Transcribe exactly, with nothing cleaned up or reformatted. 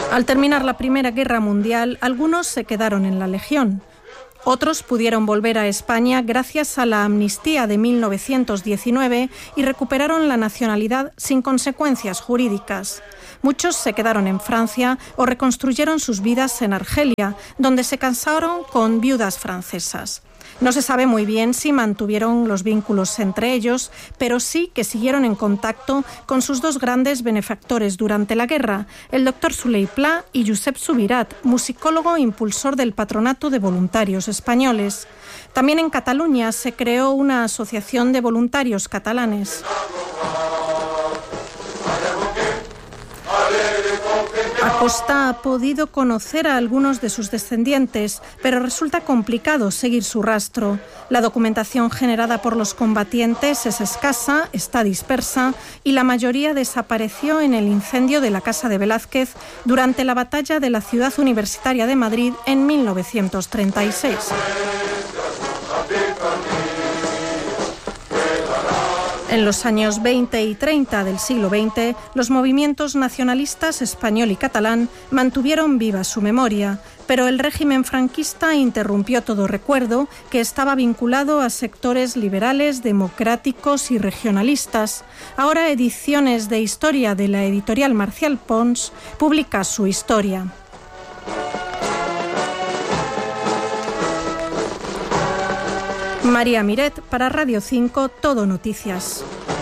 Al terminar la Primera Guerra Mundial, algunos se quedaron en la Legión. Otros pudieron volver a España gracias a la amnistía de mil novecientos diecinueve y recuperaron la nacionalidad sin consecuencias jurídicas. Muchos se quedaron en Francia o reconstruyeron sus vidas en Argelia, donde se casaron con viudas francesas. No se sabe muy bien si mantuvieron los vínculos entre ellos, pero sí que siguieron en contacto con sus dos grandes benefactores durante la guerra, el doctor Soler i Pla y Josep Subirat, musicólogo e impulsor del Patronato de Voluntarios Españoles. También en Cataluña se creó una asociación de voluntarios catalanes. Acosta ha podido conocer a algunos de sus descendientes, pero resulta complicado seguir su rastro. La documentación generada por los combatientes es escasa, está dispersa y la mayoría desapareció en el incendio de la Casa de Velázquez durante la batalla de la Ciudad Universitaria de Madrid en mil novecientos treinta y seis. En los años veinte y treinta del siglo veinte, los movimientos nacionalistas español y catalán mantuvieron viva su memoria, pero el régimen franquista interrumpió todo recuerdo que estaba vinculado a sectores liberales, democráticos y regionalistas. Ahora Ediciones de Historia de la editorial Marcial Pons publica su historia. María Miret, para Radio cinco, Todo Noticias.